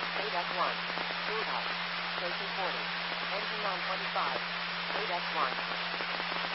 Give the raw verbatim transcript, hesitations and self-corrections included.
eight F one. Toolbox. Station forty. Engine on twenty-five. eight F one.